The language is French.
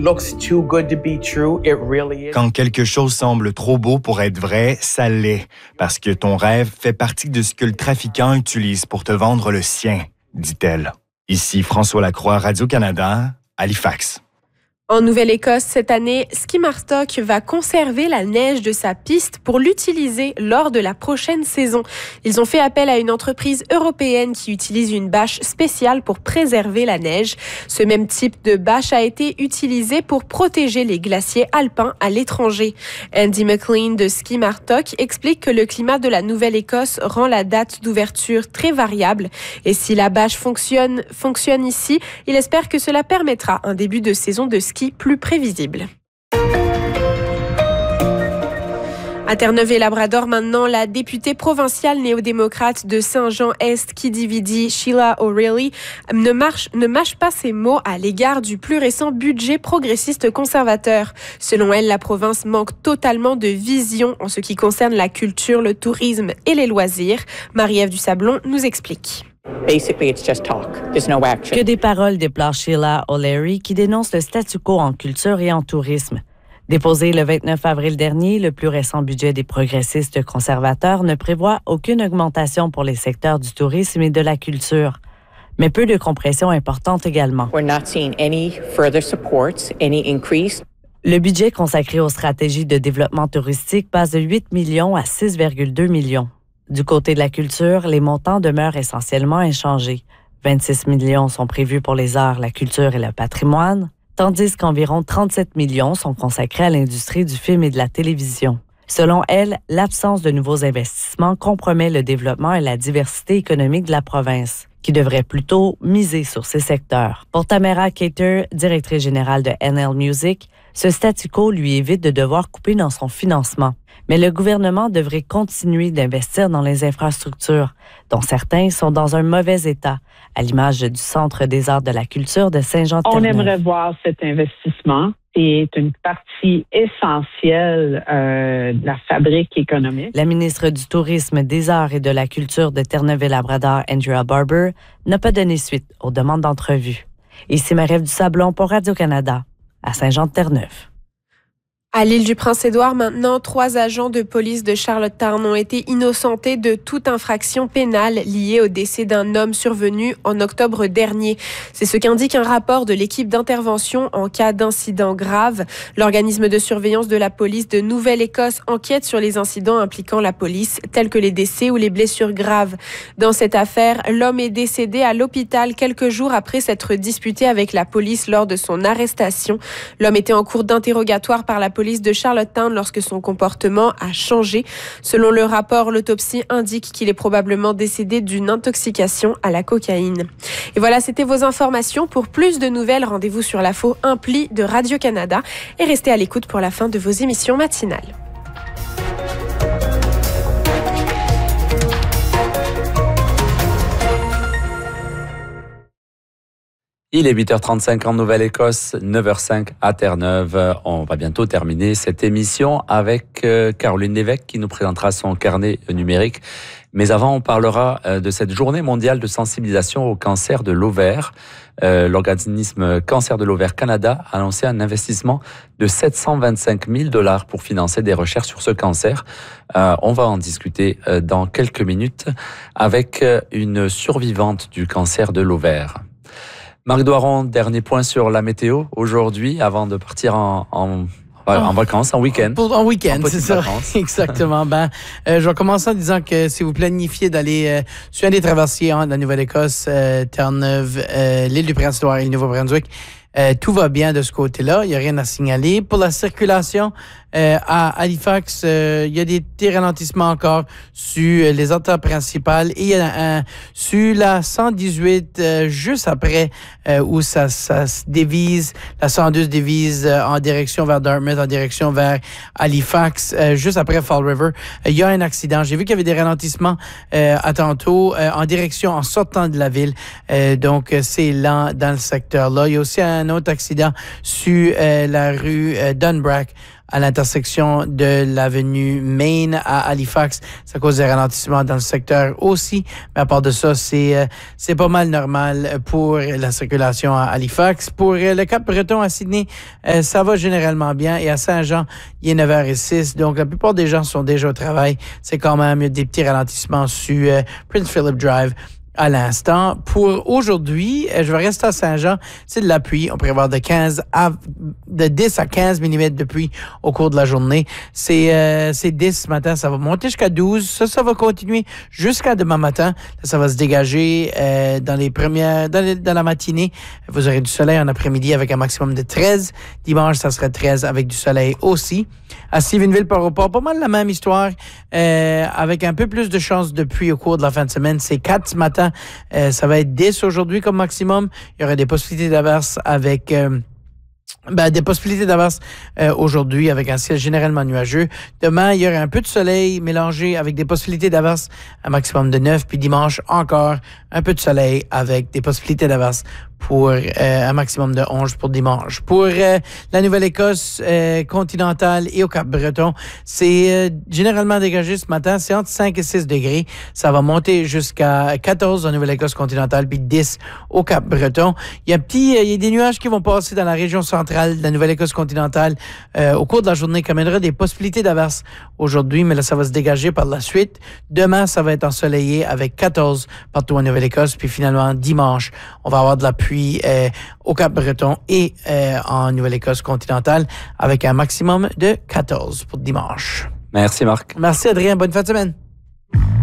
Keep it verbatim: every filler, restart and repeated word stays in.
looks too good to be true, it really is. Quand quelque chose semble trop beau pour être vrai, ça l'est, parce que ton rêve fait partie de ce que le trafiquant utilise pour te vendre le sien, dit-elle. Ici François Lacroix, Radio-Canada, Halifax. En Nouvelle-Écosse, cette année, Ski Martock va conserver la neige de sa piste pour l'utiliser lors de la prochaine saison. Ils ont fait appel à une entreprise européenne qui utilise une bâche spéciale pour préserver la neige. Ce même type de bâche a été utilisé pour protéger les glaciers alpins à l'étranger. Andy McLean de Ski Martock explique que le climat de la Nouvelle-Écosse rend la date d'ouverture très variable. Et si la bâche fonctionne, fonctionne ici, il espère que cela permettra un début de saison de ski plus prévisible. À Terre-Neuve-et-Labrador, maintenant, la députée provinciale néo-démocrate de Saint-Jean-Est, Kidividi, Sheila O'Reilly, ne, marche, ne mâche pas ses mots à l'égard du plus récent budget progressiste conservateur. Selon elle, la province manque totalement de vision en ce qui concerne la culture, le tourisme et les loisirs. Marie-Ève Dusablon nous explique. Basically, it's just talk. There's no action. Que des paroles, déplore Sheila O'Leary, qui dénonce le statu quo en culture et en tourisme. Déposé le vingt-neuf avril dernier, le plus récent budget des progressistes conservateurs ne prévoit aucune augmentation pour les secteurs du tourisme et de la culture, mais peu de compression importante également. We're not seeing any further supports, any increase. Le budget consacré aux stratégies de développement touristique passe de huit millions à six virgule deux millions. Du côté de la culture, les montants demeurent essentiellement inchangés. vingt-six millions sont prévus pour les arts, la culture et le patrimoine, tandis qu'environ trente-sept millions sont consacrés à l'industrie du film et de la télévision. Selon elle, l'absence de nouveaux investissements compromet le développement et la diversité économique de la province, qui devrait plutôt miser sur ces secteurs. Pour Tamara Cater, directrice générale de N L Music, ce statu quo lui évite de devoir couper dans son financement. Mais le gouvernement devrait continuer d'investir dans les infrastructures, dont certains sont dans un mauvais état, à l'image du Centre des arts de la culture de Saint-Jean-de-Terre-Neuve. On aimerait voir cet investissement. C'est une partie essentielle euh, de la fabrique économique. La ministre du Tourisme, des Arts et de la Culture de Terre-Neuve-et-Labrador, Andrea Barber, n'a pas donné suite aux demandes d'entrevue. Ici Marie-Ève Dusablon pour Radio-Canada, à Saint-Jean-de-Terre-Neuve. À l'île du Prince-Édouard, maintenant, trois agents de police de Charlottetown ont été innocentés de toute infraction pénale liée au décès d'un homme survenu en octobre dernier. C'est ce qu'indique un rapport de l'équipe d'intervention en cas d'incident grave. L'organisme de surveillance de la police de Nouvelle-Écosse enquête sur les incidents impliquant la police, tels que les décès ou les blessures graves. Dans cette affaire, l'homme est décédé à l'hôpital quelques jours après s'être disputé avec la police lors de son arrestation. L'homme était en cours d'interrogatoire par la police de Charlottetown lorsque son comportement a changé. Selon le rapport, l'autopsie indique qu'il est probablement décédé d'une intoxication à la cocaïne. Et voilà, c'était vos informations. Pour plus de nouvelles, rendez-vous sur l'info Impli de Radio-Canada et restez à l'écoute pour la fin de vos émissions matinales. Il est huit heures trente-cinq en Nouvelle-Écosse, neuf heures cinq à Terre-Neuve. On va bientôt terminer cette émission avec Caroline Lévesque qui nous présentera son carnet numérique. Mais avant, on parlera de cette journée mondiale de sensibilisation au cancer de l'ovaire. Euh, l'organisme Cancer de l'ovaire Canada a annoncé un investissement de sept cent vingt-cinq mille dollars pour financer des recherches sur ce cancer. Euh, on va en discuter dans quelques minutes avec une survivante du cancer de l'ovaire. Marc Doiron, dernier point sur la météo aujourd'hui, avant de partir en, en, en vacances, en week-end. Pour, en week-end, en c'est ça. Vacances. Exactement. Ben, euh, je vais commencer en disant que si vous planifiez d'aller euh, sur un des traversiers hein, de la Nouvelle-Écosse, euh, Terre-Neuve, euh, l'île du Prince-Édouard et le Nouveau-Brunswick, euh, tout va bien de ce côté-là. Il n'y a rien à signaler. Pour la circulation, euh, à Halifax, euh, il y a des petits ralentissements encore sur les entrées principales et il y a un, sur la cent dix-huit, euh, juste après euh, où ça, ça se dévise, la cent deux se dévise euh, en direction vers Dartmouth, en direction vers Halifax, euh, juste après Fall River. Euh, il y a un accident. J'ai vu qu'il y avait des ralentissements euh, à tantôt euh, en direction, en sortant de la ville. Euh, donc, c'est lent dans le secteur-là. Il y a aussi un autre accident sur euh, la rue euh, Dunbrack à l'intersection de l'avenue Main à Halifax. Ça cause des ralentissements dans le secteur aussi. Mais à part de ça, c'est, euh, c'est pas mal normal pour la circulation à Halifax. Pour euh, le Cap-Breton à Sydney, euh, ça va généralement bien. Et à Saint-Jean, il est neuf heures zéro six. Donc, la plupart des gens sont déjà au travail. C'est quand même il y a des petits ralentissements sur euh, Prince Philip Drive à l'instant. Pour aujourd'hui, je vais rester à Saint-Jean. C'est de la pluie. On prévoit de quinze à, de dix à quinze millimètres de pluie au cours de la journée. C'est, euh, c'est dix ce matin. Ça va monter jusqu'à douze. Ça, ça va continuer jusqu'à demain matin. Là, ça va se dégager, euh, dans les premières, dans, les, dans la matinée. Vous aurez du soleil en après-midi avec un maximum de treize. Dimanche, ça serait treize avec du soleil aussi. À Stephenville-Port-au-Port, pas mal la même histoire, euh, avec un peu plus de chances de pluie au cours de la fin de semaine. C'est quatre ce matin. Euh, ça va être dix aujourd'hui comme maximum. Il y aurait des possibilités d'averses avec... Euh, Ben, des possibilités d'averses euh, aujourd'hui avec un ciel généralement nuageux. Demain, il y aura un peu de soleil mélangé avec des possibilités d'averses, un maximum de neuf. Puis dimanche, encore un peu de soleil avec des possibilités d'averses pour euh, un maximum de onze pour dimanche. Pour euh, la Nouvelle-Écosse euh, continentale et au Cap-Breton, c'est euh, généralement dégagé ce matin. C'est entre cinq et six degrés. Ça va monter jusqu'à quatorze en Nouvelle-Écosse continentale puis dix au Cap-Breton. Il y a, petit, il y a des nuages qui vont passer dans la région centrale de la Nouvelle-Écosse continentale euh, au cours de la journée, qui amènera des possibilités d'averses aujourd'hui, mais là, ça va se dégager par la suite. Demain, ça va être ensoleillé avec quatorze partout en Nouvelle-Écosse. Puis finalement, dimanche, on va avoir de la pluie euh, au Cap-Breton et euh, en Nouvelle-Écosse continentale avec un maximum de quatorze pour dimanche. Merci, Marc. Merci, Adrien. Bonne fin de semaine.